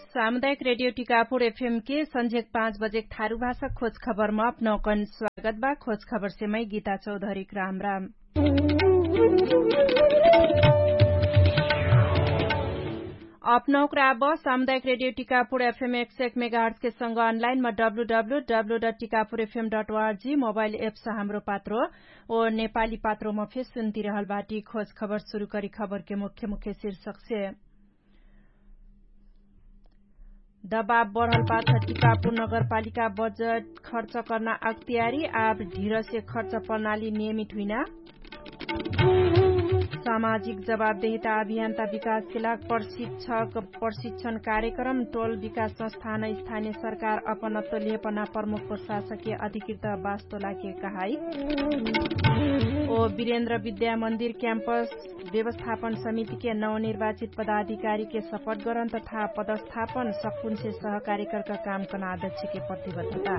सामुदायिक radio Tikapur FM के संझे 5 बजे थारू भाषा खोज खबर में अपनौकन स्वागत बा। खोज खबर से मैं गीता चौधरी राम राम। अपनौक राब सामुदायिक रेडियो टीकापुर एफएम 101 मेगाहर्ट्ज के संग ऑनलाइन में www.tikapurfm.org मोबाइल एप से हाम्रो पात्रो और नेपाली पात्रों में फिर सुनती रहल बाटी। खोज खबर शुरू करी खबर के मुख्य मुख्य शीर्षक से दबाव बढ़ल पाछ टीकापुर नगरपालिका बजट खर्च करना अख्तियारी अब ढिर से खर्च प्रणाली नियमित हुइना। सामाजिक जवाबदेहिता अभियन्ता विकास के लाग प्रशिक्षण कार्यक्रम टोल विकास संस्थान स्थानीय सरकार अपनत्व लेपना प्रमुख प्रशासकीय अधिकृत वास्तोला के कहाई। ओ वीरेन्द्र विद्या मंदिर कैंपस व्यवस्थापन समिति के नवनिर्वाचित पदाधिकारी के शपथ ग्रहण तथा पदस्थापन सकुन से सहकारी कर काम करना अध्यक्ष के प्रतिबद्धता।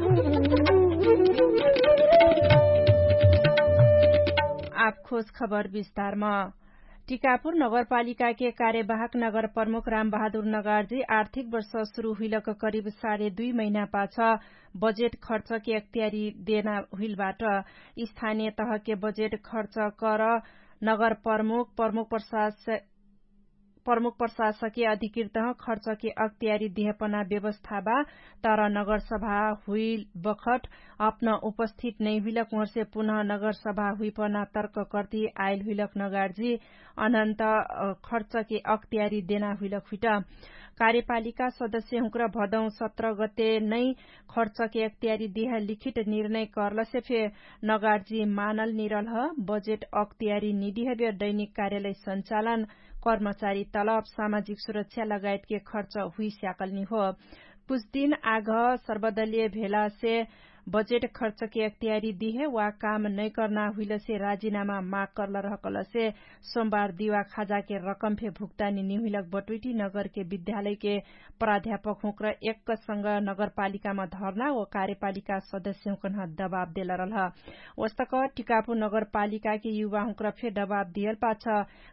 आप खोज खबर विस्तार में टीकापुर नगरपालिका के कार्यवाहक नगर प्रमुख राम बहादुर नगार्जी आर्थिक वर्ष शुरू हुइलक करीब 2.5 महीना पाछ बजेट खर्च के अख्तियारी देना हुइलबाट स्थानीय तह के बजेट खर्च कर नगर प्रमुख प्रशासकीय अधिकृत खर्च के अख्तियारी देहपना व्यवस्था बा। तर नगर सभा हुई बखत अपना उपस्थित नहीं हुइलक उहर से पुनः नगर सभा हुई पना तर्क करती आयल हुइलक नगार्जी अनंत खर्च के अख्तियारी देना हुइलक हुइट कार्यपालिका सदस्य हुक्र भदौ 17 गते नै खर्च के अख्तियारी देह लिखित निर्णय करलसे फे नगार्जी मानल निरल बजेट अख्तियारी निदिहबे दैनिक कार्यालय संचालन कर्मचारी तलब सामाजिक सुरक्षा लगायत के खर्च हुई स्याकलनी हो। कुछ दिन आग सर्वदलीय भेला से बजेट खर्च के अख्तियारी दिए वा काम नहीं करना हुइल से राजीनामा माग करल रहकल से सोमवार दिवा खाजा के रकम फे भुक्तानी निहुलक बटुइटी नगर के विद्यालय के प्राध्यापक हुक्र एक संग नगरपालिका में धरना व कार्यपालिका सदस्य हुकन दबाव देला रह वस्तक टीकापुर नगरपालिका के युवा हुक्र फे दबाव दियल पाछ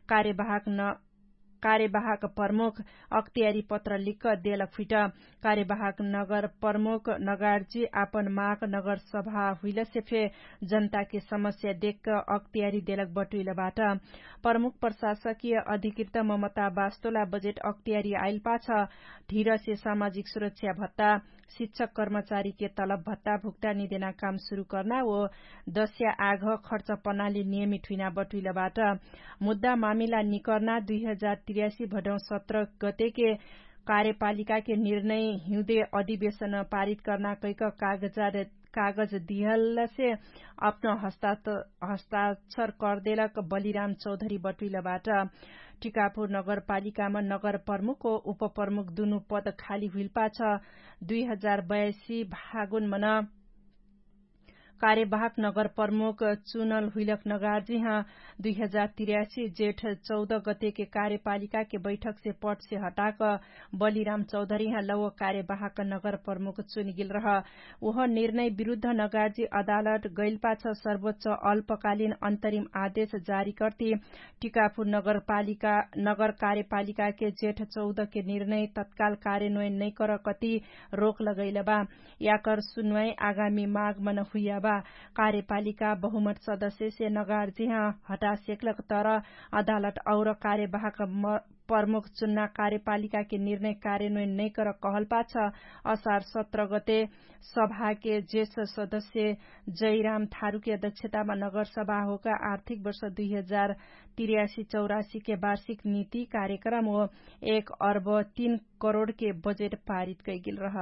कार्यवाहक प्रमुख अख्तियारी पत्र लिख देलक फिट कार्यवाहक नगर प्रमुख नगार्जी आपन माग नगर सभा हुइल से फे जनता के समस्या देख अख्तियारी देलक बटुइलबाट प्रमुख प्रशासकीय अधिकृत ममता वास्तोला बजेट अख्तियारी आइल पाछ ढिर से सामाजिक सुरक्षा भत्ता शिक्षक कर्मचारी के तलब भत्ता भुक्तानी देना काम शुरू करना व दस्या आग खर्च प्रणाली नियमित हुइना बटुइलबाट मुद्दा मामिला निकर्ना 2083 भदौ 17 गते के कार्यपालिका के निर्णय हिउँदे अधिवेशन पारित करना कैक कागज दिहल से अपना हस्ताक्षर कर देलक बलिराम चौधरी बटुइलबाट टीकापुर नगरपालिका में नगर प्रमुख और उप प्रमुख दुनु पद खाली हुइल पाछ 2082 फागुन मन कार्यवाहक नगर प्रमुख चुनल हुइलक नगार्जी 2083 जेठ 14 गते के कार्यपालिका के बैठक से पद से हटाक बलिराम चौधरी लव कार्यवाहक नगर प्रमुख चुन गिल रह वह निर्णय विरूद्ध नगार्जी अदालत गइल पाछ सर्वोच्च अल्पकालीन अन्तरिम आदेश जारी करती टीकापुर नगर कार्यपालिका के जेठ 14 के निर्णय तत्काल कार्यान्वयन नहीं कर कति रोक लगैल बा याकर सुनवाई आगामी माघ मन हुइया कार्यपालिका बहुमत सदस्य से नगार्जी हटा सेकलक तर अदालत और कार्यवाहक प्रमुख चुन्ना कार्यपालिका के निर्णय कार्यान्वयन नहीं कर कहल पाछ असार 17 गते सभा के ज्येष्ठ सदस्य जयराम थारू की अध्यक्षता में नगर सभा होकर आर्थिक वर्ष 2083-84 के वार्षिक नीति कार्यक्रम व 1 अर्ब 3 करोड़ के बजेट पारित कई गेल रहा।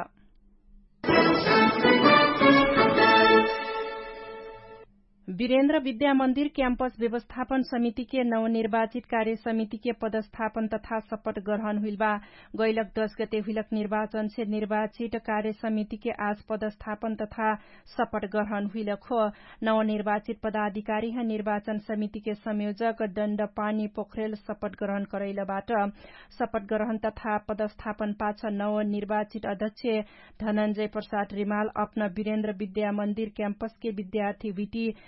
वीरेन्द्र विद्या मंदिर कैंपस व्यवस्थापन समिति के नवनिर्वाचित कार्य समिति के पदस्थापन तथा शपथ ग्रहण हुइल बा। गइलक 10 गते हुइलक निर्वाचन से निर्वाचित कार्य समिति के आज पदस्थापन तथा शपथ ग्रहण हुइलक हो। नवनिर्वाचित पदाधिकारी निर्वाचन समिति के संयोजक दण्डपानी पोखरेल शपथ ग्रहण करैलबाट शपथ ग्रहण तथा पदस्थापन पाछ नवनिर्वाचित अध्यक्ष धनञ्जय प्रसाद रिमाल अपना वीरेन्द्र विद्या मंदिर कैंपस के विद्यार्थी विटी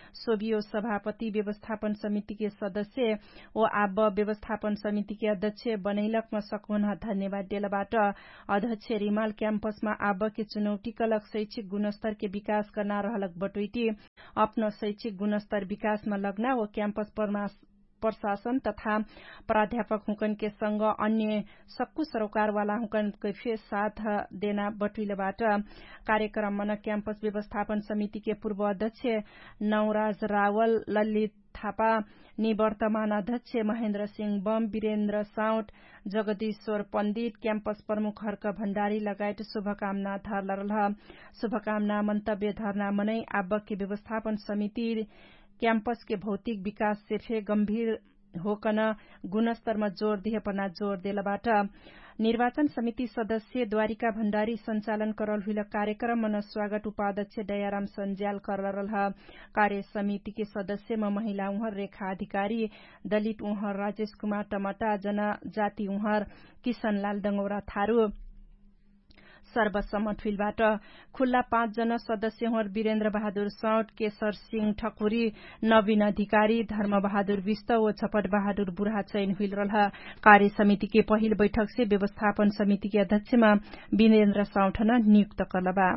सोभियो सभापति व्यवस्थापन समिति के सदस्य ओ आब व्यवस्थापन समिति के अध्यक्ष बनैलक में सकुन धन्यवाद देलबाट अध्यक्ष रिमाल कैंपस में आब के चुनौतीकलक शैक्षिक गुणस्तर के विकास करना रहलक बटोइटी अपना शैक्षिक गुणस्तर विकास में लगना व कैंपस प्रशासन तथा प्राध्यापक हुकन के संग अन्य सक्कु सरोकार वाला हुकन के साथ देना बटुइलबाट कार्यक्रम में कैंपस व्यवस्थापन समिति के पूर्व अध्यक्ष नवराज रावल, ललित थापा, निवर्तमान अध्यक्ष महेन्द्र सिंह बम, वीरेन्द्र साउट, जगदीश्वर पण्डित, कैंपस प्रमुख हर्क भण्डारी लगायत शुभकामना धरल। शुभकामना मंतव्य धरना मनै आबक के व्यवस्थापन समिति कैंपस के भौतिक विकास से फे गंभीर होकन गुणस्तर में जोड़ दिएपना जोड़ देलबाट निर्वाचन समिति सदस्य द्वारिका भण्डारी संचालन करल हुई कार्यक्रम में स्वागत उपाध्यक्ष दयाराम संज्याल करल कार्य समिति के सदस्य में महिला उहर रेखा अधिकारी, दलित उहर राजेश कुमार टमाटा, जनजाति उहर किशनलाल डंगौरा थारू सर्वसम्मत फिलबाट खुल्ला 5 जना सदस्य हुँ वीरेन्द्र बहादुर साउट, केशर सिंह ठकुरी, नवीन अधिकारी, धर्म बहादुर विष्ट व छपट बहादुर बुढ़ा चयन हुई रहा। कार्य समिति के पहिल बैठक से व्यवस्थापन समिति के अध्यक्ष में वीरेन्द्र साउट नियुक्त करलबा।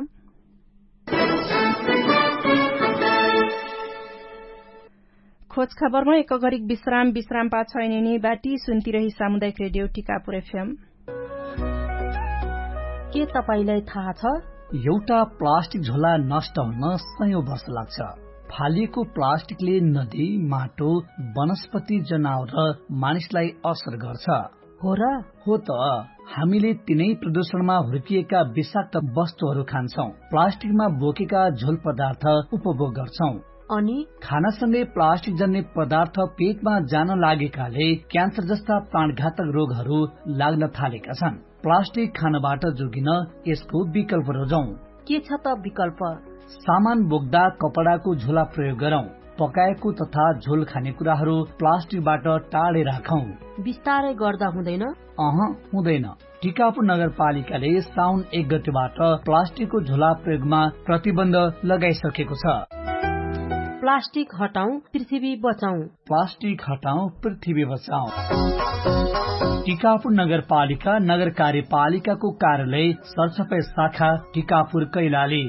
खोज खबर में एक घड़ी विश्राम पाछ बाटी सुनती रही सामुदायिक रेडियो टिकापुर एफएम। के तपाईलाई थाहा छ एउटा प्लास्टिक झोला नष्ट हुन सयौं वर्ष लाग्छ। फालिएको प्लास्टिकले नदी, माटो, वनस्पति, जनावर र मानिसलाई असर गर्छ। हो र? हो त। हामीले तिनै प्रदूषणमा हुर्किएका विषाक्त वस्तुहरू खान्छौं, प्लास्टिकमा बोकेका झोल पदार्थ उपभोग गर्छौं अनि खानासँगै प्लास्टिक जन्य पदार्थ पेटमा जान लागेकाले क्यान्सर जस्ता प्राणघातक रोगहरू लाग्न थालेका छन्। प्लास्टिक खानबाट जोगिन यसको विकल्प रोजौं। के छ त विकल्प? सामान बोक्दा कपडाको झोला प्रयोग गरौं। पकाएको तथा झोल खानेकुराहरू प्लास्टिकबाट टाढे राखौं। बिस्तारै गर्दा हुँदैन? हुँदैन। टिकापुर नगरपालिकाले साउन 1 गतेबाट प्लास्टिकको झोला प्रयोगमा प्रतिबन्ध लगाइसकेको छ। प्लास्टिक हटाऊ, पृथ्वी बचाऊ। प्लास्टिक हटाऊ, पृथ्वी बचाऊ। टिकापुर नगरपालिका नगर कार्यपालिकाको कार्यालय सरसफाई शाखा टिकापुर कैलाली।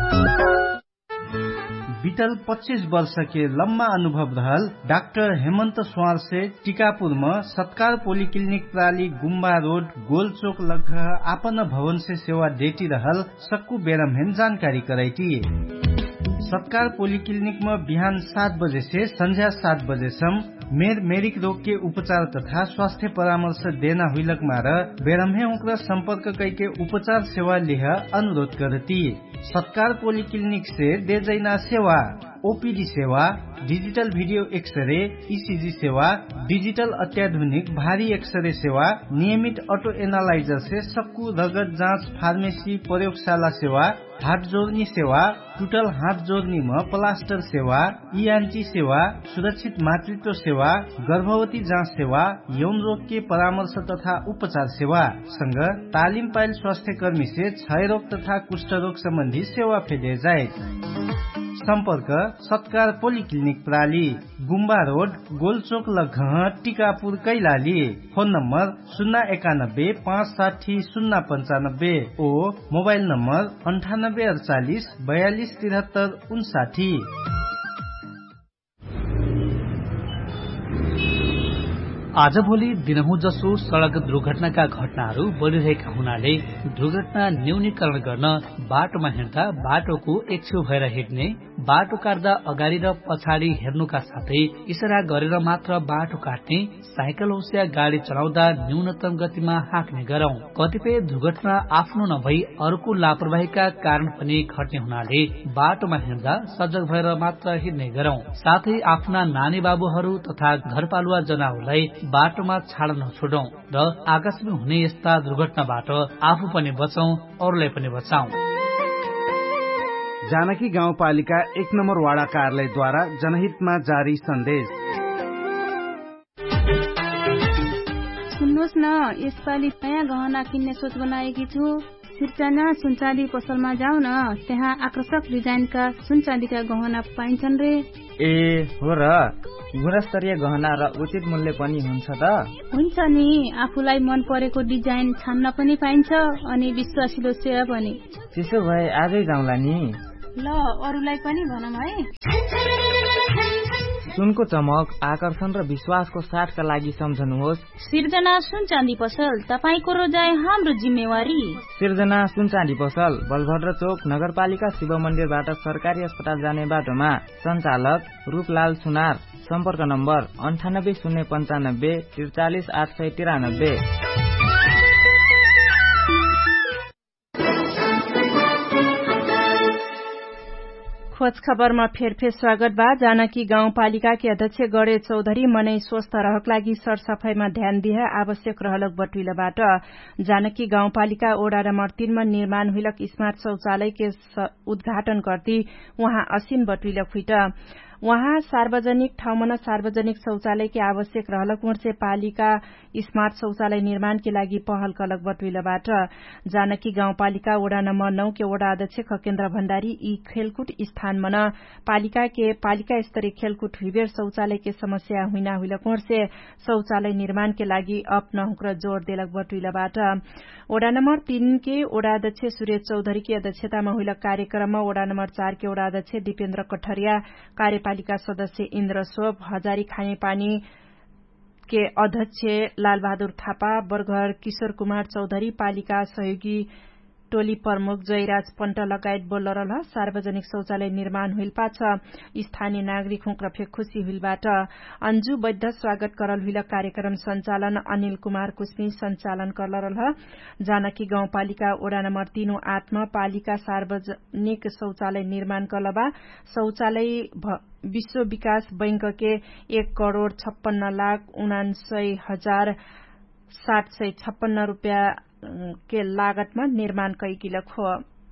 बीतल 25 वर्ष के लम्बा अनुभव रहल डाक्टर हेमंत स्वार से टिकापुर में सत्कार पोलिक्लिनिक प्राली गुम्बा रोड गोलचोक लग आपन भवन से सेवा देती रहल सक्कु बेरमहेन जानकारी कराई। सत्कार पोलिक्लिनिक में बिहान 7 बजे से संध्या 7 बजे मेरिक रोग के उपचार तथा स्वास्थ्य परामर्श देना हुईलक मार बेरमहे उनका संपर्क करके उपचार सेवा लिह अनुरोध करती। सत्कार पोलिक्लिनिक से दे जैना सेवा, ओपीडी सेवा, डिजिटल वीडियो एक्सरे, ईसीजी सेवा, डिजिटल अत्याधुनिक भारी एक्सरे सेवा, नियमित ऑटो एनालाइजर से सक्कु रगत जांच, फार्मेसी, प्रयोगशाला सेवा, हाथ जोड़नी सेवा, टूटल हाथ जोड़नी में प्लास्टर सेवा, ईएनटी सेवा, सुरक्षित मातृत्व सेवा, गर्भवती जांच सेवा, यौन रोग के परामर्श तथा उपचार सेवा संग तालिम पायल स्वास्थ्य कर्मी से क्षय रोग तथा कुष्ठ रोग संबंधी सेवा फेदे जाए। संपर्क सत्कार पोलिक्लिनिक प्राली गुम्बा रोड गोलचोक लघ टिकापुर कैलाली। फोन नंबर 091 560 095 ओ मोबाइल नंबर 9848 42 73 59। आजभोलि दिनहुँ जसो सड़क दुर्घटनाका घटनाहरू बढ़िरहेका हुनाले दुर्घटना न्यूनीकरण गर्न बाटोमा हिँड्दा बाटोको एक छेउ भएर हिँड्ने, बाटो काट्दा अगाडि र पछाडि हेर्नुका साथै इशारा गरेर मात्र बाटो काट्ने, साइकल होस् या गाडी चलाउँदा न्यूनतम गतिमा हाँक्ने गरौं। कतिपय दुर्घटना आफ्नो नभई अरूको लापरवाहीका कारण पनि घट्ने हुनाले बाटोमा हिँड्दा सजग भएर मात्र हिँड्ने गरौं। साथै आफ्ना नानी बाबुहरू तथा घरपालुवा जनावरलाई बाटोमा छाड्न नछोडौं र आकस्मिक हुने यस्ता दुर्घटनाबाट आफू पनि बचौं, अरूलाई पनि बचाऊ। जानकी गाउँपालिका 1 नम्बर वाडा कार्यालयद्वारा जनहितमा जारी सन्देश। सुन्नुहोस् न, यसपालि नयाँ गहना किन्ने सोच बनाएकी छु। सिर्जना सुनचाँदी पसलमा जाऊ न, त्यहाँ आकर्षक डिजाइनका सुनचाँदीका गहना पाइन्छन् रे। ए हो र, गुणस्तरीय गहना र उचित मूल्य पनि हुन्छ त? हुन्छ नि, आफूलाई मन परेको डिजाइन छान्न पनि पाइन्छ अनि विश्वासिलो सेवा पनि। त्यसो भए आजै जाउँला नि। ल अरूलाई पनि भनौँ है। सुनको चमक, आकर्षण र विश्वासको साथका लागि सम्झनुहोस् सिर्जना सुनचाँदी पसल, तपाईको रोजाइ हाम्रो जिम्मेवारी। सिर्जना सुनचाँदी पसल, बलभद्र चोक, नगरपालिका शिव मन्दिरबाट सरकारी अस्पताल जाने बाटोमा। सञ्चालक रूपलाल सुनार। सम्पर्क नम्बर 980995 43893। खोज खबरमा फेरफेर स्वागत बा। जानकी गाउँपालिका के अध्यक्ष गणेश चौधरी मनै स्वस्थ रहक लागि सरसफाईमा ध्यान दिए आवश्यक रहलक बटुइलाबाट जानकी गाउँपालिका वडा नम्बर 3 में निर्माण हुइलक स्मार्ट शौचालय के उद्घाटन गर्दै उहाँ असिन बटुइलक हुइट वहाँ सार्वजनिक ठाउँमा सार्वजनिक शौचालय के आवश्यक रहलक मुन्सिपालिका स्मार्ट शौचालय निर्माण के लागि पहल कलक बटुइलाबाट जानकी गाउँपालिका वडा नम्बर 9 के वडा अध्यक्ष खकेन्द्र भण्डारी यी खेलकूट स्थान मन पालिका स्तरीय खेलकूट हुइबेर शौचालय के समस्या हुइना हुइलक मुर्से शौचालय निर्माण के लागि अपनहुक्र जोड़ देलक बटुइलाबाट वडा नम्बर 3 के वडा अध्यक्ष सुरेश चौधरी की अध्यक्षतामा हुइलक कार्यक्रममा वडा नम्बर 4 के वडा अध्यक्ष दिपेन्द्र कठरिया, कार्यपालिका सदस्य इन्द्र सोप, हजारी खानेपानी के अध्यक्ष लालबहादुर थापा, बरघर किशोर कुमार चौधरी, पालिका सहयोगी टोली प्रमुख जयराज पन्ट लगायत बोल्न रहल। सार्वजनिक शौचालय निर्माण हुइल पाछ स्थानीय नागरिक हुँक्र फेक खुशी हुइलबाट अन्जु वैद्य स्वागत करल हुइल कार्यक्रम संचालन अनिल कुमार कुस्मी संचालन करल रहल। जानकी गाउँपालिका वडा नम्बर 3 8 पालिका सार्वजनिक शौचालय निर्माण करलबा शौचालय विश्व विकास बैंक के 1,56,49,756 रूपियाँ के लागतमा निर्माण कैकिलक हो।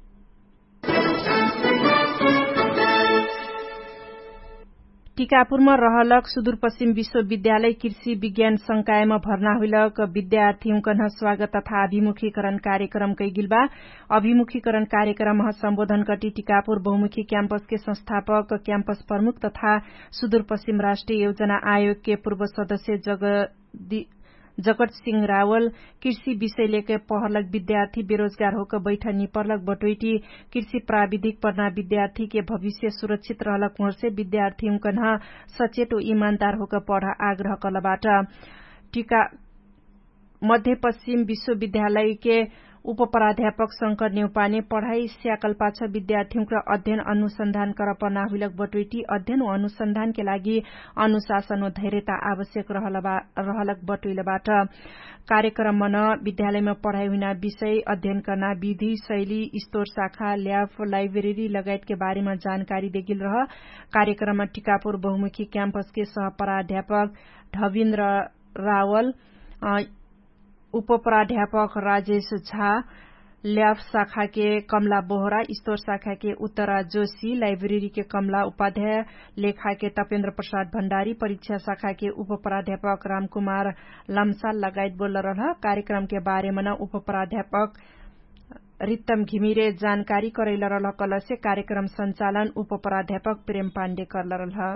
टीकापुरमा रहलक सुदूरपश्चिम विश्वविद्यालय कृषि विज्ञान संकायमा भर्ना हुइलक विद्यार्थीहुकन स्वागत तथा अभिमुखीकरण कार्यक्रम कैगिलबा अभिमुखीकरण कार्यक्रम सम्बोधन गरी टीकापुर बहुमुखी क्याम्पस के संस्थापक क्याम्पस प्रमुख तथा सुदूरपश्चिम राष्ट्रिय योजना आयोग के पूर्व सदस्य जगत सिंह रावल कृषि विषय लेके पहलक विद्यार्थी बेरोजगार होकर बैठा निपरलक बटोइटी कृषि प्राविधिक पढ़ना विद्यार्थी के भविष्य सुरक्षित रहलक मोर से विद्यार्थी उनकन सचेत और ईमानदार होकर पढ़ा आग्रह कलबाट टीका मध्य पश्चिम विश्वविद्यालय के उप प्राध्यापक शंकर नेउपाने पढ़ाई स्याकल पाछ विद्यार्थियों का अध्ययन अनुसंधान कर पर्ना हुइलक बटुइटी अध्ययन और अनुसंधान के लागि अनुशासन और धैर्यता आवश्यक रहलक बटुइलाबाट कार्यक्रम मन विद्यालय में पढ़ाई हुइना विषय अध्ययन करना विधि शैली स्टोर शाखा ल्याब लाइब्रेरी लगायत के बारे में जानकारी देगिल रह कार्यक्रम में टीकापुर बहुमुखी कैंपस के सह प्राध्यापक ढविन्द्र रावल उप प्राध्यापक राजेश झा ल्याब शाखा के कमला बोहरा स्टोर शाखा के उत्तरा जोशी लाइब्रेरी के कमला उपाध्याय लेखा के तपेन्द्र प्रसाद भण्डारी परीक्षा शाखा के उप प्राध्यापक रामकुमार लम्साल लगायत बोल रह कार्यक्रम के बारे में उप प्राध्यापक रितम घिमिरे जानकारी करैल रह कल से कार्यक्रम संचालन उप प्राध्यापक प्रेम पाण्डे कर रह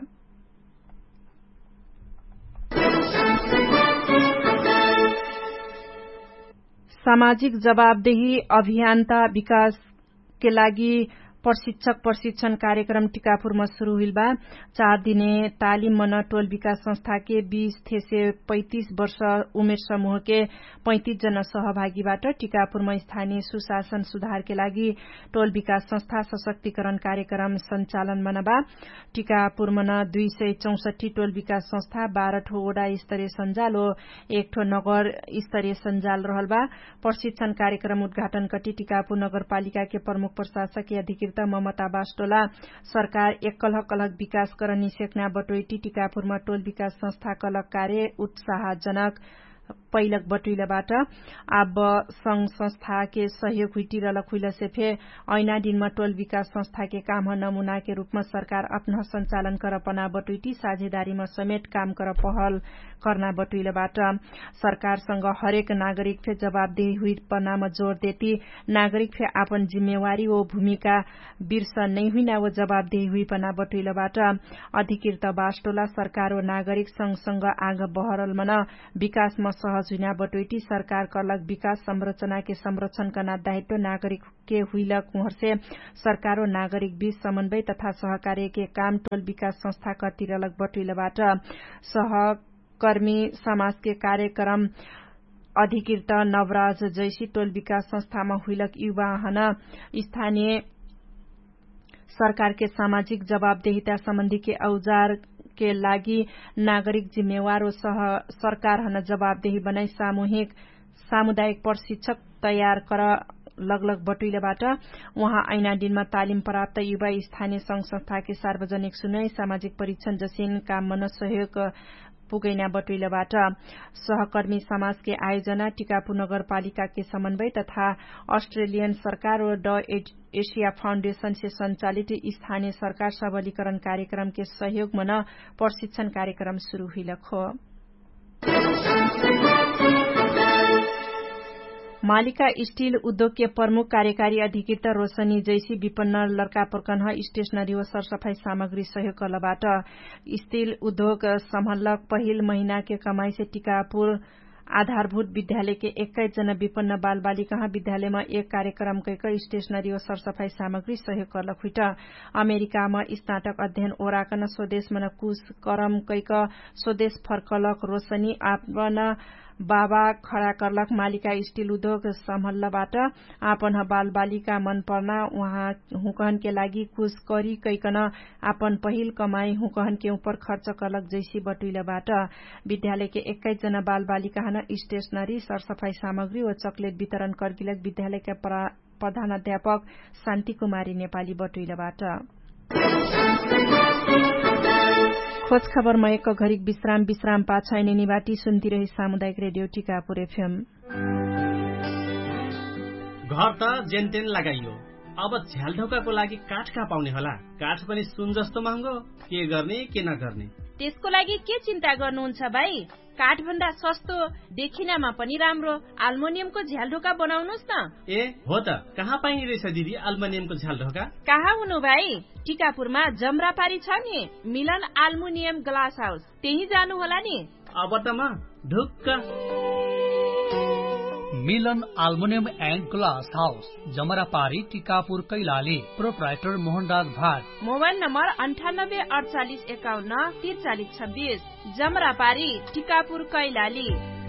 सामाजिक जवाबदेही अभियन्ता विकास के लागि प्रशिक्षण कार्यक्रम टीकापुरमा शुरू हुइलबा 4 दिने तालिम मन टोल विकास संस्था के 20 से 35 वर्ष उमेर समूह के 35 जना सहभागीबाट टीकापुरमा स्थानीय सुशासन सुधार के लागि टोल विकास संस्था सशक्तिकरण कार्यक्रम संचालन मनबा टीकापुर मन 264 टोल विकास संस्था 12 ठो वडा स्तरीय सञ्जाल ओ 1 ठो नगर स्तरीय सञ्जाल रहलबा प्रशिक्षण कार्यक्रम उद्घाटन कटी टीकापुर नगरपालिका के प्रमुख प्रशासकीय अधिकृत ममता बास्टोला सरकार एक कलह विकास गर्न निसेक्ना बटोइटी टीकापुरमा टोल विकास संस्था कलह कार्य उत्साहजनक पैलक बटुइलाबाट अब संघ संस्था के सहयोग हुइटिरल खुइल से फे ऐना दिनमा टोल विकास संस्था के काम नमूना के रूप में सरकार अपना संचालन कर पना बटुइटी साझेदारी में समेत काम कर पहल करना बटुइलाबाट सरकारसँग हरेक नागरिक फे जवाबदेही हुई पना में जोड़ देती नागरिक फे अपन जिम्मेवारी ओ भूमिका बिर्स नै हुइना वो जवाबदेही हुई पना बटुइलाबाट अधिकृत बास्टोला सरकार ओ नागरिक संघ आग बहरल मन विकास में सहज हुइना बटुइटी सरकार करलक विकास संरचना के संरक्षण करना दायित्व नागरिक के हुइल कुहर से सरकार और नागरिक बीच समन्वय तथा सहकार्य के काम टोल विकास संस्था करतिरलक बटुइलाबाट सहकर्मी समाज के कार्यक्रम अधिकृत नवराज जैसी टोल विकास संस्थामा हुइलक युवा हन स्थानीय सरकार के सामाजिक जवाबदेहिता सम्बन्धी के औजार के लागि नागरिक जिम्मेवार और सरकार हन जवाबदेही बनाई सामुदायिक प्रशिक्षक तयार कर लगलग बटुइलाबाट वहाँ ऐना दिनमा तालिम प्राप्त युवा स्थानीय संघ संस्था के सार्वजनिक सुनाई सामाजिक परीक्षण जसिन काम मन सहयोग पुगैना बटुइलाबाट सहकर्मी समाज के आयोजना टिकापुर नगरपालिका के समन्वय तथा अस्ट्रेलियन सरकार और द एशिया फाउंडेशन से संचालित स्थानीय सरकार सबलीकरण कार्यक्रम के सहयोग में प्रशिक्षण कार्यक्रम शुरू हुइलक हो। मालिका स्टील उद्योग के प्रमुख कार्यकारी अधिकृत रोशनी जैसी विपन्न लड़का प्रकन्ह स्टेशनरी व सरसफाई सामग्री सहयोग करलबाट स्टील उद्योग सम्हलक पहिल महीना के कमाई से टिकापुर आधारभूत विद्यालय के 21 जना विपन्न बाल बालिका विद्यालय में एक कार्यक्रम कैक स्टेशनरी और सरसफाई सामग्री सहयोग करलक हुइट अमेरिका में स्नातक अध्ययन ओराकन स्वदेश मन कुश करम कैक स्वदेश फर्कलक रोशनी आपन बाबा खड़ा करलक मालिका स्टील उद्योग सम्हल्लबाट आपन बाल बालिका मन पर्ना वहाँ हुकहन के लागि कुछ करी कैकन आपन पहिल कमाई हुकहन के ऊपर खर्च करलक जैसी बटुइलाबाट विद्यालय के 21 जना बाल बालिका हन स्टेशनरी सरसफाई सामग्री और चकलेट वितरण करगिलक विद्यालय के प्रधानाध्यापक शान्ति कुमारी नेपाली बटुइलाबाट। खोज खबर में एक घरिक विश्राम पाछा निवाटी सुन्ती रही सामुदायिक रेडियो टिकापुर एफएम। घर त जेनतेन लगाइयो, अब झ्यालढोकाको लागि काठ कहाँ पाउने होला? काठ पनि सुन जस्तो महँगो, के गर्ने के नगर्ने? त्यसको लागि के चिन्ता गर्नुहुन्छ भाइ? काठ भन्दा सस्तो देखिनमा पनि राम्रो अल्मुनियमको झ्यालढोका बनाउनुस् न। ए हो त, कहाँ पाइने रहेछ दिदी अल्मुनियमको झ्यालढोका? कहाँ हुनु भाइ? टिकापुरमा जमरापारी छ नि मिलन अल्मुनियम ग्लास हाउस, त्यही जानु होला नि। अब त म ढुक्क। मिलन aluminium and glass house जमरापारी Tikapur Kailali proprietor Mohanraj Bhat mobile number 984851 4326 जमरापारी Tikapur Kailali.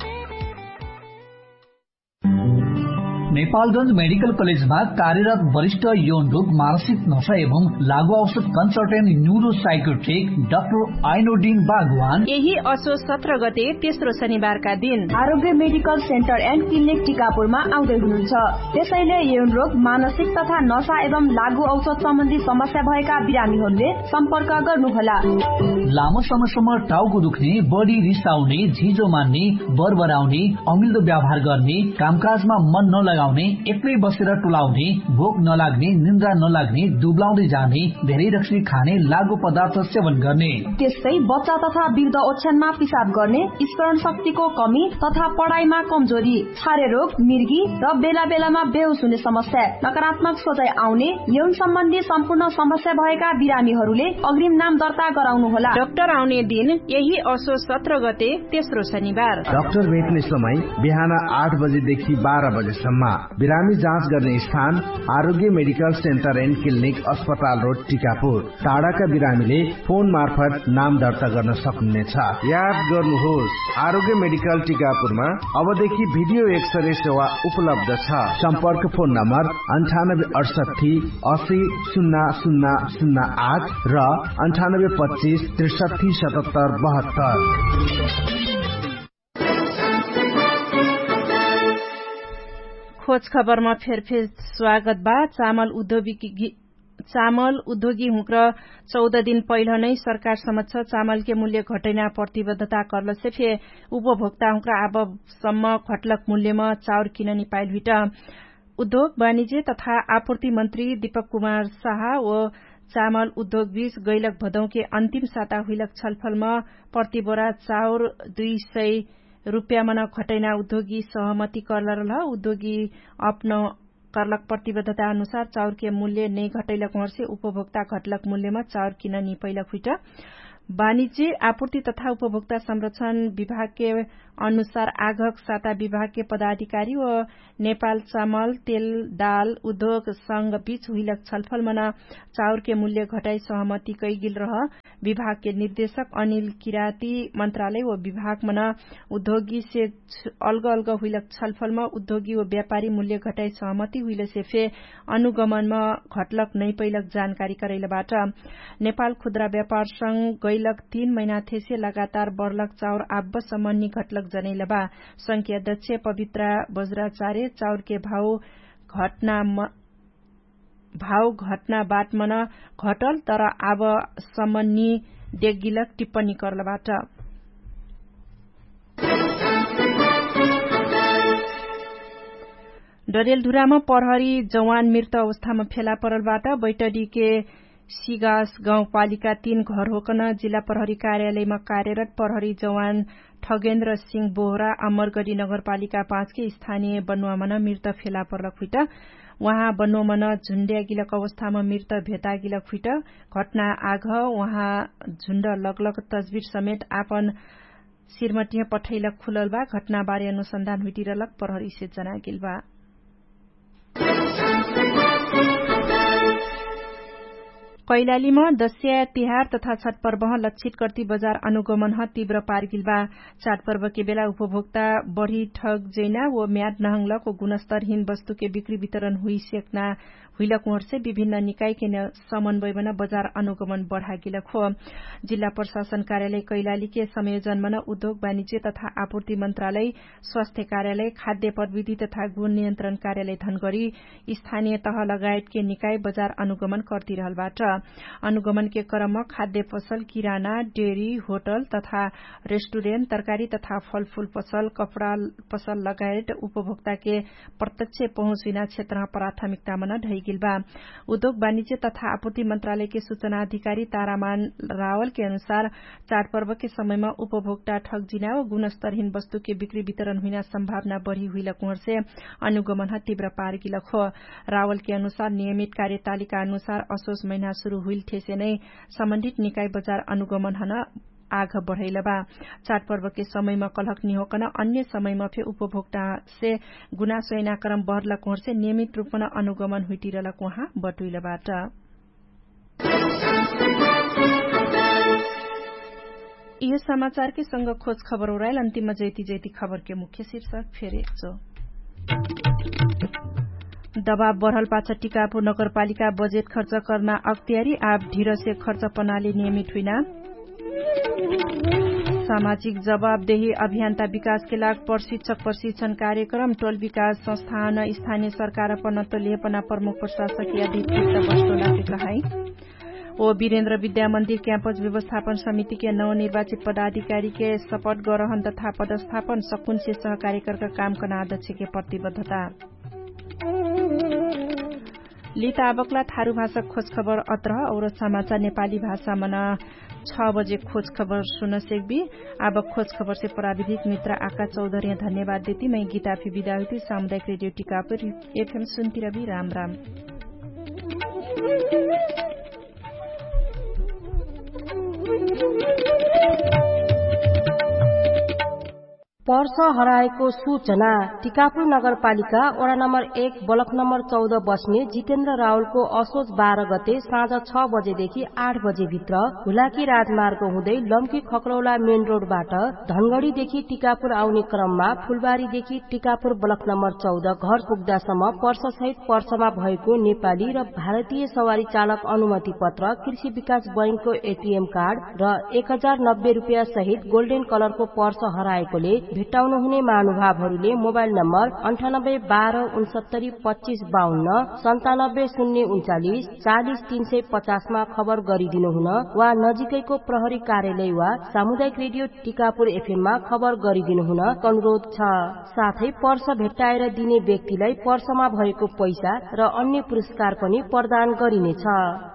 Nepalganj medical कलेजमा कार्यरत वरिष्ठ यौन रोग मानसिक नशा एवं लागू औषध कंसल्टेंट न्यूरो साइकोट्रिक डाक्टर आइनोडिन बागवान यही असोज 17 गते तेस्रो शनिबारका दिन आरोग्य मेडिकल सेन्टर एन्ड क्लिनिक टिकापुरमा आउँदै हुनुहुन्छ। त्यसैले यौन रोग मानसिक तथा नशा एवं लागू औषध सम्बन्धी समस्या भएका बिरामीहरूले सम्पर्क गर्नुहोला। लामो समयसम्म टाउको दुख्ने, बढी रिसाउने, झिजो मान्ने, बरबराउने, अमिल्दो व्यवहार गर्ने, कामकाजमा मन नलगा एक्लै बसेर टुलाउने, भोक नलाग्ने, निन्द्रा नलाग्ने, दुब्लाउँदै जाने, धेरै रक्सी खाने, लागू पदार्थ सेवन गर्ने, त्यस्तै बच्चा तथा वृद्ध ओछ्यानमा पिसाब गर्ने, स्मरण शक्तिको कमी तथा पढाइमा कमजोरी, छारे रोग, मिर्गी र बेला बेलामा बेहोस हुने समस्या, नकारात्मक सोचाइ आउने, यौन सम्बन्धी सम्पूर्ण समस्या भएका बिरामीहरूले अग्रिम नाम दर्ता गराउनुहोला। डाक्टर आउने दिन यही असोज 17 गते तेस्रो शनिबार। डाक्टर भेट्ने समय बिहान 8 बजेदेखि 12 बजेसम्म। बिरामी जाँच गर्ने स्थान आरोग्य मेडिकल सेन्टर एन्ड क्लिनिक अस्पताल रोड टिकापुर। टाढाका बिरामीले फोन मार्फत नाम दर्ता गर्न सक्नुहुनेछ। याद गर्नुहोस्, आरोग्य मेडिकल टिकापुरमा अबदेखि भिडियो एक्सरे सेवा उपलब्ध छ। सम्पर्क फोन नम्बर 9868 80 0008 र 9825 63 77 72। खोज खबरमा फेर स्वागत बा। चामल उद्योगी हुक्र 14 दिन पहिला नै सरकार समक्ष चामल के मूल्य घटैना प्रतिबद्धता करलसे फे उपभोक्ता हुक्र आबसम्म घटलक मूल्यमा चाउर किननी पाइल हुइट उद्योग वाणिज्य तथा आपूर्ति मन्त्री दीपक कुमार शाह व चामल उद्योग बीच गैलक भदौ के अन्तिम साता हुइलक छलफलमा प्रति बोरा चाउर 200 रुपियाँमा घटैना उद्योगी सहमति करल उद्योगी अपनो करलक प्रतिबद्धता अनुसार चाउर के मूल्य नै घटैलक वर्षे उपभोक्ता घटलक मूल्यमा चाउर किन नि पहिला खुइट वाणिज्य आपूर्ति तथा उपभोक्ता संरक्षण विभाग के अनुसार आगक साता विभाग के पदाधिकारी व नेपाल चामल तेल दाल उद्योग संघ बीच हुइलक छलफलमा चाउर के मूल्य घटाई सहमति कैगिल रह विभाग के निर्देशक अनिल किराती मंत्रालय व विभाग मना उद्योगी से अलग अलग हुइलक छलफलमा उद्योगी व व्यापारी मूल्य घटाई सहमति हुइले से फे अनुगमनमा घटलक नै पहिलक जानकारी करैलबाट नेपाल खुद्रा व्यापार संघ गैलक 3 महिना थेसे लगातार बढ़लक चाउर आब्बसम्म नि घटलक जनैलबा संघीय अध्यक्ष पवित्रा बज्राचार्य चाउर के भाव घटना बाटमन घटल तर आब सम्मनि डेगिलक टिप्पणी करलबाट डरेलधुरामा प्रहरी जवान मृत अवस्थामा फेला परलबाट बैतडी के सिगास गाउँपालिका 3 घर होकन जिल्ला प्रहरी कार्यालयमा कार्यरत प्रहरी जवान ठगेन्द्र सिंह बोहरा अमरगढ़ी नगरपालिका 5 के स्थानीय बनुवामन मृत फेला परलक हुइट वहाँ बनुवामन झुण्ड्या गिलक अवस्थामा मृत भेटा गिलक हुइट घटना आग वहाँ झुण्ड लगलग तस्बिर समेत आपन सिरमटिया पठैलक खुलल बा घटना बारे अनुसन्धान हुइटिरलक प्रहरी से जना गिल बा कैलालीमा दस्या तिहार तथा छठ पर्व लक्षित कर्ती बजार अनुगमन तीव्र पारगिल बा चाड पर्व के बेला उपभोक्ता बढ़ी ठग जैना व म्याद नहंगलको गुणस्तरहीन वस्तु के बिक्री वितरण हुई सेक्ना हुइलक वर्षे विभिन्न निकाय के समन्वय बना बजार अनुगमन बढ़ा गिलक हो जिल्ला प्रशासन कार्यालय कैलाली के संयोजन बना उद्योग वाणिज्य तथा आपूर्ति मंत्रालय स्वास्थ्य कार्यालय खाद्य प्रविधि तथा गुण नियन्त्रण कार्यालय धनगढ़ी स्थानीय तह लगायत के निकाय बजार अनुगमन करती रहलबाट अनुगमन के क्रममा खाद्य पसल किराना डेयरी होटल तथा रेस्टुरेन्ट तरकारी तथा फलफूल पसल कपड़ा पसल लगायत उपभोक्ता के प्रत्यक्ष पहुँच बिना क्षेत्रमा प्राथमिकता मना ढैगिल बा उद्योग वाणिज्य तथा आपूर्ति मंत्रालय के सूचना अधिकारी तारामान रावल के अनुसार चाड पर्व के समयमा उपभोक्ता ठग जिना व गुणस्तरहीन वस्तु के बिक्री वितरण हुइना सम्भावना बढ़ी हुइलक वर्षे अनुगमन तीव्र पार गिलक हो रावल के अनुसार नियमित कार्यतालिका अनुसार असोज महीना शुरू हुइल ठेसे नै सम्बन्धित निकाय बजार अनुगमन हन आग बढ़ैलबा चाड पर्व के समयमा कलहक निहोकन अन्य समयमा फे उपभोक्ता से गुनासो ऐनाक्रम बढ़लक वर्षे नियमित रूपमा अनुगमन हुइटिरलक वहाँ बटुइलबाट यह समाचार के संग खोज खबर उड़ायल अंतिम जैती खबर के मुख्य शीर्षक फेर एकचो दबाव बढ़ल पाछ टिकापुर नगरपालिका बजेट खर्च करना अख्तियारी आप ढिर से खर्च प्रणाली नियमित हुइना सामाजिक जवाबदेही अभियन्ता विकास के लाग प्रशिक्षक प्रशिक्षण कार्यक्रम टोल विकास संस्थान स्थानीय सरकार पनत्तो लेपना प्रमुख प्रशासकीय अधिकृत बस्टोला के कहाई ओ वीरेन्द्र विद्या मन्दिर क्याम्पस व्यवस्थापन समिति के नवनिर्वाचित पदाधिकारी के शपथ ग्रहण तथा पदस्थापन सकुन से सहकार्यकर्ता काम करना अध्यक्ष के प्रतिबद्धता लिता आबकला थारू भाषा खोज खबर अत्र और समाचार नेपाली भाषा मना 6 बजे खोज खबर सुन सेक्बी अब खोज खबर से प्राविधिक मित्र आका चौधरी धन्यवाद देती मैं गीता फी विदा हुई सामुदायिक रेडियो टिकापुर एफएम सुनती रवि राम राम पर्स हराएको सूचना टिकापुर नगरपालिका वडा नम्बर 1 ब्लक नम्बर 14 बस्ने जितेन्द्र रावलको असोज 12 गते साँझ 6 बजेदेखि 8 बजे भित्र हुलाकी राजमार्ग हुँदै लम्की खकरौला मेन रोडबाट धनगढ़ीदेखि टिकापुर आउने क्रममा फुलबारीदेखि टिकापुर ब्लक नम्बर 14 घर पुग्दासम्म पर्स सहित पर्समा भएको नेपाली र भारतीय सवारी चालक अनुमति पत्र कृषि विकास बैंकको एटीएम कार्ड र 1090 रुपियाँ सहित गोल्डन कलरको पर्स हराएकोले भेट्टाउनु हुने महानुभावहरूले मोबाइल नम्बर 9812692552 97 मा खबर गरिदिनु हुन वा नजिकैको प्रहरी कार्यालय वा सामुदायिक रेडियो टिकापुर FM मा खबर गरिदिनु हुन अनुरोध छ। साथै पर्स भेट्टाएर दिने व्यक्तिलाई पर्समा भएको पैसा र अन्य पुरस्कार पनि प्रदान गरिनेछ।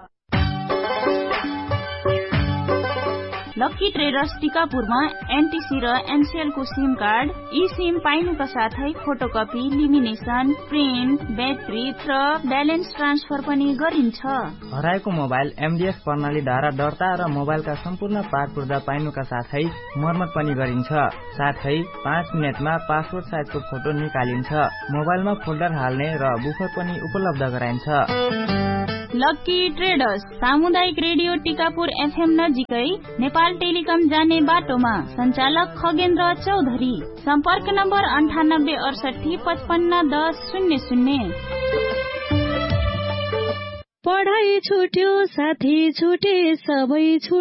लक्की ट्रेडर्स टिकापुरमा एनटीसी र एनसीएल को सिम कार्ड, ई सिम पाइनुका साथै फोटोकपी, लिमिनेसन, प्रिन्ट, ब्याट्री र ब्यालेन्स ट्रान्सफर पनि गरिन्छ। हराएको मोबाइल एमडीएस प्रणालीद्वारा दर्ता र मोबाइलका सम्पूर्ण पार्ट पुर्जा पाइनुका साथै मर्मत पनि गरिन्छ। साथै 5 मिनेटमा पासपोर्ट साइजको फोटो निकालिन्छ। मोबाइलमा फोल्डर हाल्ने र बुफर पनि उपलब्ध गराइन्छ। लक्की ट्रेडर्स सामुदायिक रेडियो टिकापुर FM नजिकै नेपाल टेलिकम जाने बाटोमा। सञ्चालक खगेन्द्र चौधरी। सम्पर्क नम्बर 9868551000। पढाइ छुट्यो, साथी छुटे, सबै